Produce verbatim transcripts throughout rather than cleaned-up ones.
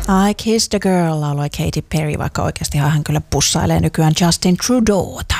I Kissed a Girl lauloi Katy Perry, vaikka oikeasti hän kyllä pussailee nykyään Justin Trudeauta.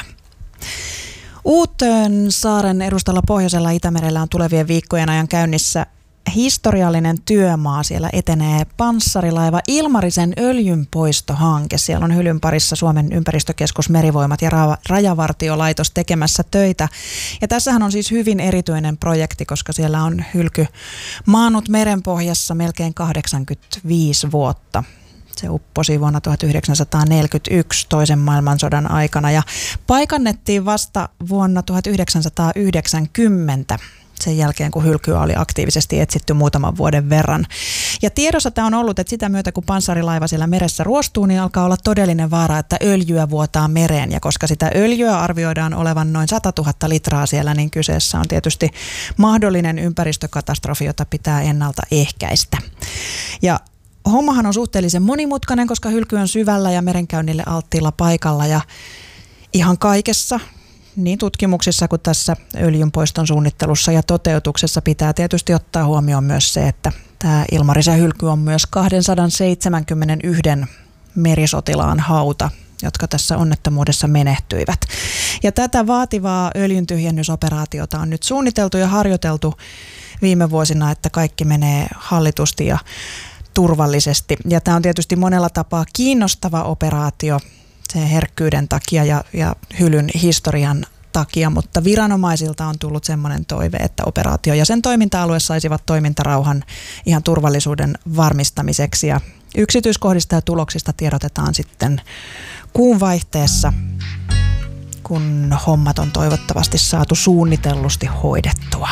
Uutön saaren edustalla pohjoisella Itämerellä on tulevien viikkojen ajan käynnissä historiallinen työmaa. Siellä etenee panssarilaiva Ilmarisen öljynpoistohanke. Siellä on hylyn parissa Suomen ympäristökeskus, Merivoimat ja Ra- Rajavartiolaitos tekemässä töitä. Ja tässähän on siis hyvin erityinen projekti, koska siellä on hylky maannut merenpohjassa melkein kahdeksankymmentäviisi vuotta. Se upposi vuonna tuhatyhdeksänsataaneljäkymmentäyksi toisen maailmansodan aikana ja paikannettiin vasta vuonna tuhatyhdeksänsataayhdeksänkymmentä. Sen jälkeen, kun hylkyä oli aktiivisesti etsitty muutaman vuoden verran. Ja tiedossa tämä on ollut, että sitä myötä, kun panssarilaiva siellä meressä ruostuu, niin alkaa olla todellinen vaara, että öljyä vuotaa mereen. Ja koska sitä öljyä arvioidaan olevan noin sata tuhatta litraa siellä, niin kyseessä on tietysti mahdollinen ympäristökatastrofi, jota pitää ennaltaehkäistä. Ja hommahan on suhteellisen monimutkainen, koska hylky on syvällä ja merenkäynnille alttiilla paikalla ja ihan kaikessa, niin tutkimuksissa kuin tässä öljynpoiston suunnittelussa ja toteutuksessa pitää tietysti ottaa huomioon myös se, että tämä Ilmarisen hylky on myös kaksisataaseitsemänkymmentäyksi merisotilaan hauta, jotka tässä onnettomuudessa menehtyivät. Ja tätä vaativaa öljyntyhjennysoperaatiota on nyt suunniteltu ja harjoiteltu viime vuosina, että kaikki menee hallitusti ja turvallisesti. Ja tämä on tietysti monella tapaa kiinnostava operaatio sen herkkyyden takia ja, ja hylyn historian takia, mutta viranomaisilta on tullut semmoinen toive, että operaatio ja sen toiminta-alue saisivat toimintarauhan ihan turvallisuuden varmistamiseksi. Ja yksityiskohdista ja tuloksista tiedotetaan sitten kuun vaihteessa, kun hommat on toivottavasti saatu suunnitellusti hoidettua.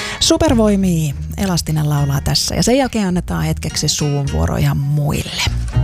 Supervoimia Elastinen laulaa tässä ja sen jälkeen annetaan hetkeksi suun vuoro ihan muille.